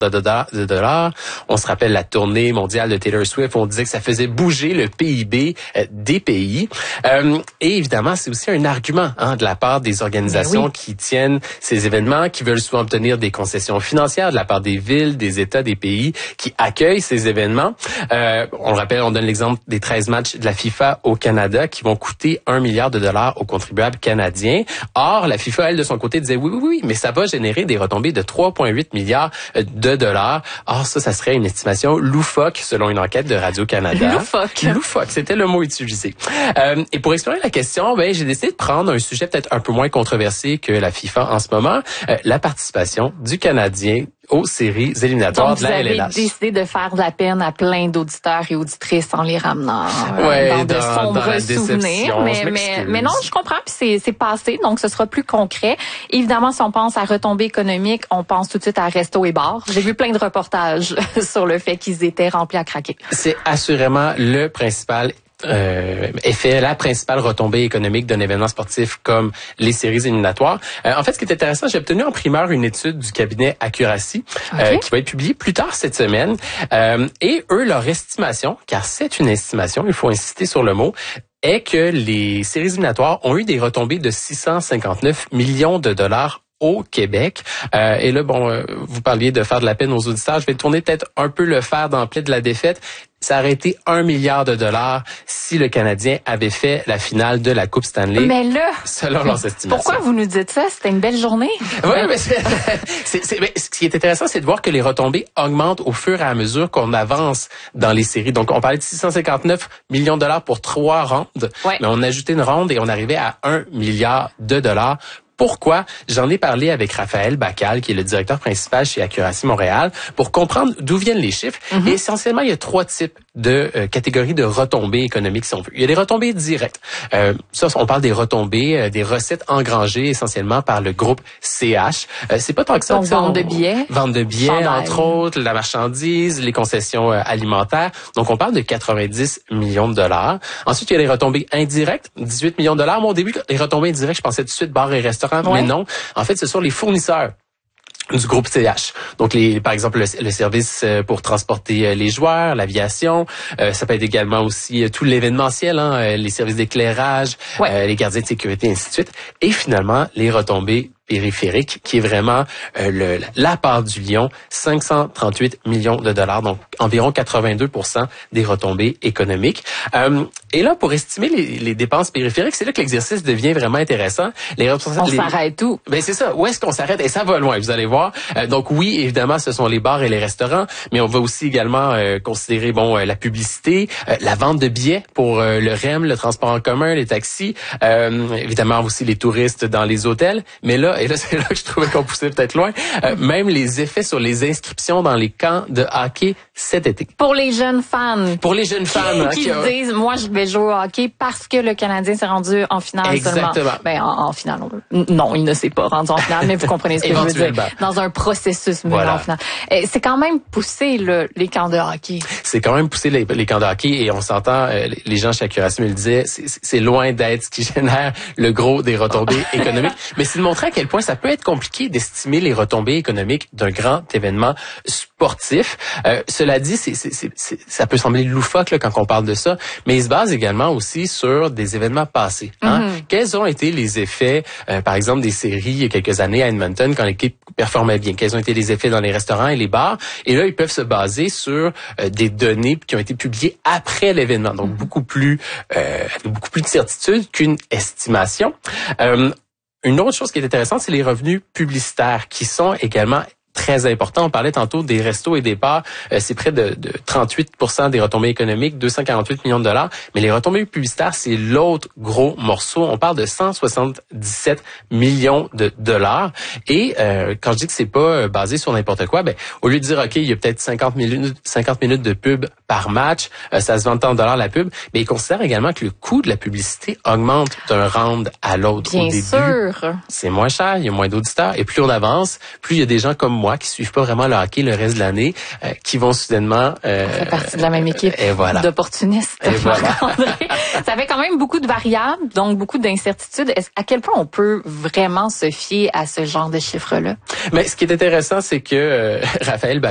de dollars. On se rappelle la tournée mondiale de Taylor Swift. On disait que ça faisait bouger le PIB des pays. Et évidemment, c'est aussi un argument de la part des organisations qui tiennent ces événements, qui veulent souvent obtenir des concessions financières de la part des villes, des États, des pays qui accueillent ces événements. On le rappelle, on donne l'exemple des 13 matchs de la FIFA au Canada qui vont coûter 1 milliard de dollars aux contribuables canadiens. Or, la FIFA, elle, de son côté, disait oui, mais ça va générer des retombées de 3,8 milliards de dollars. Or, ça serait une estimation loufoque selon une enquête de Radio-Canada. Loufoque, c'était le mot utilisé. Et pour explorer la question, j'ai décidé de prendre un sujet peut-être un peu moins controversé que la FIFA en ce moment, la participation du Canadien aux séries éliminatoires de la LNH. Donc, vous avez décidé de faire de la peine à plein d'auditeurs et auditrices en les ramenant dans de sombres souvenirs. Mais non, je comprends, puis c'est passé, donc ce sera plus concret. Évidemment, si on pense à retombées économiques, on pense tout de suite à resto et bar. J'ai vu plein de reportages sur le fait qu'ils étaient remplis à craquer. C'est assurément le principal effet, la principale retombée économique d'un événement sportif comme les séries éliminatoires. En fait, ce qui est intéressant, j'ai obtenu en primeur une étude du cabinet Accuracy qui va être publiée plus tard cette semaine. Et eux, leur estimation, car c'est une estimation, il faut insister sur le mot, est que les séries éliminatoires ont eu des retombées de 659 millions de dollars au Québec. Et là, vous parliez de faire de la peine aux auditeurs. Je vais tourner peut-être un peu le fer dans le plat de la défaite. Ça aurait été 1 milliard de dollars si le Canadien avait fait la finale de la Coupe Stanley. Mais là, selon leurs estimations. Pourquoi vous nous dites ça? C'était une belle journée. Oui, mais ce qui est intéressant, c'est de voir que les retombées augmentent au fur et à mesure qu'on avance dans les séries. Donc, on parlait de 659 millions de dollars pour 3 rondes, mais on a ajouté une ronde et on arrivait à 1 milliard de dollars. Pourquoi? J'en ai parlé avec Raphaël Bacal, qui est le directeur principal chez Accuracy Montréal, pour comprendre d'où viennent les chiffres. Et essentiellement, il y a 3 types de catégories de retombées économiques, si on veut. Il y a des retombées directes. Ça, on parle des retombées, des recettes engrangées essentiellement par le groupe CH. C'est pas tant que ça. Donc, vente de billets. Vente de billets, entre autres, la marchandise, les concessions alimentaires. Donc, on parle de 90 millions de dollars. Ensuite, il y a les retombées indirectes, 18 millions de dollars. Moi, au début, les retombées indirectes, je pensais tout de suite bars et restaurants. Mais non, en fait, ce sont les fournisseurs du groupe CH. Donc, par exemple, le service pour transporter les joueurs, l'aviation. Ça peut être également aussi tout l'événementiel, les services d'éclairage, les gardiens de sécurité, ainsi de suite. Et finalement, les retombées périphérique, qui est vraiment la part du lion, 538 millions de dollars, donc environ 82% des retombées économiques. Et là, pour estimer les dépenses périphériques, c'est là que l'exercice devient vraiment intéressant. On s'arrête où? Ben c'est ça. Où est-ce qu'on s'arrête? Et ça va loin, vous allez voir. Donc oui, évidemment, ce sont les bars et les restaurants, mais on va aussi également considérer la publicité, la vente de billets pour le REM, le transport en commun, les taxis, évidemment aussi les touristes dans les hôtels. Mais là, et là, c'est là que je trouvais qu'on poussait peut-être loin, même les effets sur les inscriptions dans les camps de hockey cet été. Pour les jeunes fans. Pour les jeunes fans. Qui se disent, moi, je vais jouer au hockey parce que le Canadien s'est rendu en finale seulement. En finale. Non, il ne s'est pas rendu en finale, mais vous comprenez ce que je veux dire. Dans un processus, mais en finale. C'est quand même poussé, les camps de hockey. C'est quand même poussé les camps de hockey, et on s'entend, les gens chez Accuracy me le disaient, c'est loin d'être ce qui génère le gros des retombées économiques. Mais c'est de montrer à quel point ça peut être compliqué d'estimer les retombées économiques d'un grand événement sportif. Cela dit, ça peut sembler loufoque quand on parle de ça, mais il se base également aussi sur des événements passés. Quels ont été les effets, par exemple, des séries il y a quelques années à Edmonton, quand l'équipe performait bien? Quels ont été les effets dans les restaurants et les bars? Et là, ils peuvent se baser sur des données qui ont été publiées après l'événement, donc beaucoup plus de certitude qu'une estimation. Une autre chose qui est intéressante, c'est les revenus publicitaires qui sont également très important. On parlait tantôt des restos et des bars. C'est près de 38% des retombées économiques, 248 millions de dollars. Mais les retombées publicitaires, c'est l'autre gros morceau. On parle de 177 millions de dollars. Et quand je dis que c'est pas basé sur n'importe quoi, au lieu de dire, OK, il y a peut-être 50 minutes de pub par match, ça se vend tant de dollars la pub, mais ils considèrent également que le coût de la publicité augmente d'un round à l'autre. Bien Au début, sûr. c'est moins cher, il y a moins d'auditeurs. Et plus on avance, plus il y a des gens comme moi qui suivent pas vraiment le hockey le reste de l'année, qui vont soudainement... On fait partie de la même équipe d'opportunistes. Ça fait quand même beaucoup de variables, donc beaucoup d'incertitudes. À quel point on peut vraiment se fier à ce genre de chiffres-là? Mais ce qui est intéressant, c'est que Raphaël